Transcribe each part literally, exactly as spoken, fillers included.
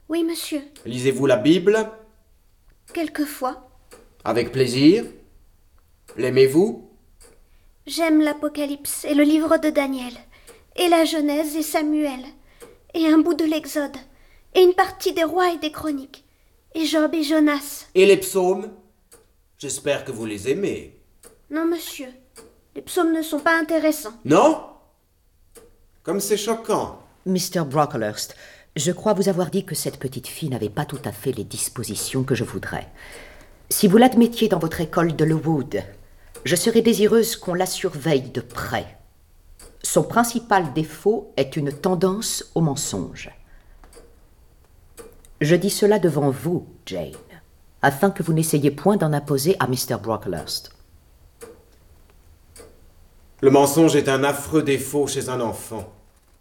Oui, monsieur. Lisez-vous la Bible? Quelquefois. Avec plaisir? L'aimez-vous? J'aime l'Apocalypse et le livre de Daniel, et la Genèse et Samuel, et un bout de l'Exode, et une partie des rois et des chroniques, et Job et Jonas. Et les psaumes? J'espère que vous les aimez. Non, monsieur. Les psaumes ne sont pas intéressants. Non? Comme c'est choquant. Mister Brocklehurst, je crois vous avoir dit que cette petite fille n'avait pas tout à fait les dispositions que je voudrais. Si vous l'admettiez dans votre école de Lowood, je serais désireuse qu'on la surveille de près. Son principal défaut est une tendance au mensonge. Je dis cela devant vous, Jane, afin que vous n'essayiez point d'en imposer à Mister Brocklehurst. Le mensonge est un affreux défaut chez un enfant.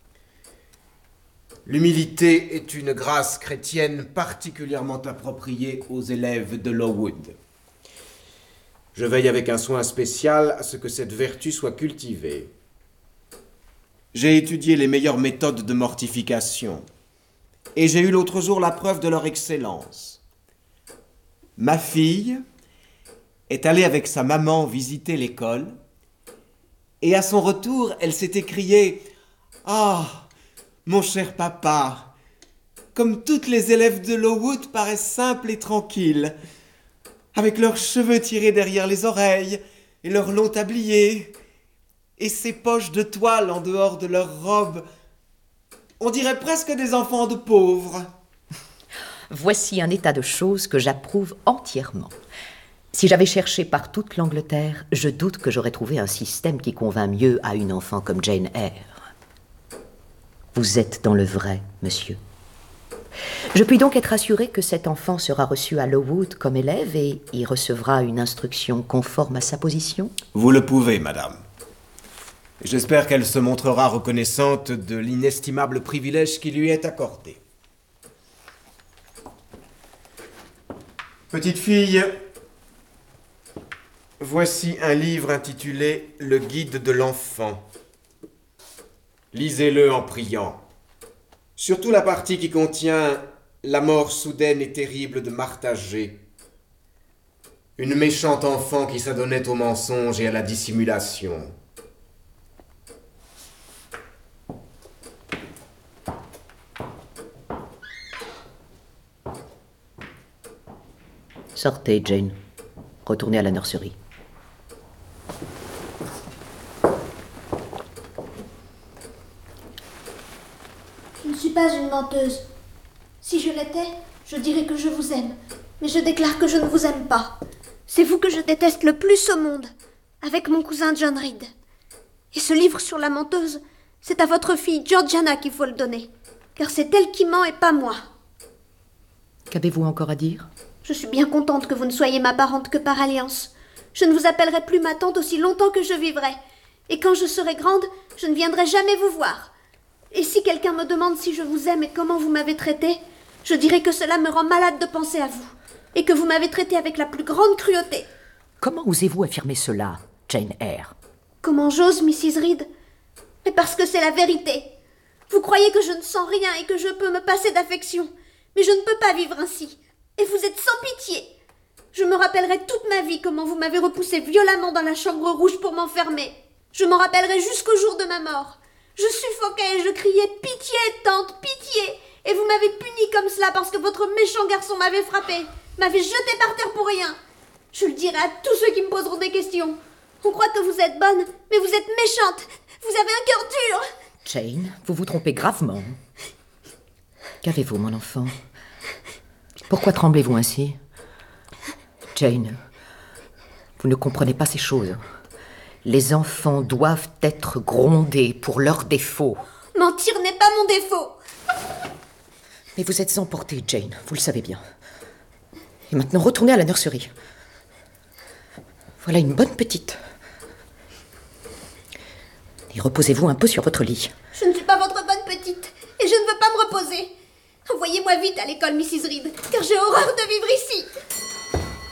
L'humilité est une grâce chrétienne particulièrement appropriée aux élèves de Lowood. Je veille avec un soin spécial à ce que cette vertu soit cultivée. J'ai étudié les meilleures méthodes de mortification, et j'ai eu l'autre jour la preuve de leur excellence. Ma fille est allée avec sa maman visiter l'école, et à son retour, elle s'est écriée « Ah, mon cher papa, comme toutes les élèves de Lowood paraissent simples et tranquilles, avec leurs cheveux tirés derrière les oreilles et leurs longs tabliers, et ces poches de toile en dehors de leurs robes. On dirait presque des enfants de pauvres. » Voici un état de choses que j'approuve entièrement. Si j'avais cherché par toute l'Angleterre, je doute que j'aurais trouvé un système qui convint mieux à une enfant comme Jane Eyre. Vous êtes dans le vrai, monsieur. Je puis donc être assuré que cet enfant sera reçu à Lowood comme élève et y recevra une instruction conforme à sa position? Vous le pouvez, madame. J'espère qu'elle se montrera reconnaissante de l'inestimable privilège qui lui est accordé. Petite fille, voici un livre intitulé « Le guide de l'enfant ». Lisez-le en priant. Surtout la partie qui contient la mort soudaine et terrible de Martha G. Une méchante enfant qui s'adonnait au mensonge et à la dissimulation. Sortez, Jane. Retournez à la nurserie. Je ne suis pas une menteuse. Si je l'étais, je dirais que je vous aime. Mais je déclare que je ne vous aime pas. C'est vous que je déteste le plus au monde, avec mon cousin John Reed. Et ce livre sur la menteuse, c'est à votre fille Georgiana qu'il faut le donner. Car c'est elle qui ment et pas moi. Qu'avez-vous encore à dire? Je suis bien contente que vous ne soyez ma parente que par alliance. Je ne vous appellerai plus ma tante aussi longtemps que je vivrai. Et quand je serai grande, je ne viendrai jamais vous voir. Et si quelqu'un me demande si je vous aime et comment vous m'avez traitée, je dirai que cela me rend malade de penser à vous. Et que vous m'avez traitée avec la plus grande cruauté. Comment osez-vous affirmer cela, Jane Eyre? Comment j'ose, missus Reed? Mais parce que c'est la vérité. Vous croyez que je ne sens rien et que je peux me passer d'affection. Mais je ne peux pas vivre ainsi. Et vous êtes sans pitié. Je me rappellerai toute ma vie comment vous m'avez repoussé violemment dans la chambre rouge pour m'enfermer. Je m'en rappellerai jusqu'au jour de ma mort. Je suffoquais et je criais « Pitié, tante, pitié !» Et vous m'avez puni comme cela parce que votre méchant garçon m'avait frappé, m'avait jeté par terre pour rien. Je le dirai à tous ceux qui me poseront des questions. On croit que vous êtes bonne, mais vous êtes méchante. Vous avez un cœur dur. Jane, vous vous trompez gravement. Qu'avez-vous, mon enfant? Pourquoi tremblez-vous ainsi? Jane, vous ne comprenez pas ces choses. Les enfants doivent être grondés pour leurs défauts. Mentir n'est pas mon défaut. Mais vous êtes emportée, Jane, vous le savez bien. Et maintenant, retournez à la nurserie. Voilà une bonne petite. Et reposez-vous un peu sur votre lit. Je ne suis pas votre bonne petite, et je ne veux pas me reposer. Envoyez-moi vite à l'école, missus Reed, car j'ai horreur de vivre ici.